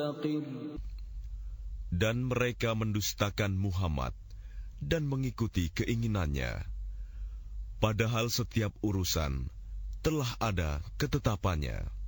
Dan mereka mendustakan Muhammad dan mengikuti keinginannya, padahal setiap urusan telah ada ketetapannya.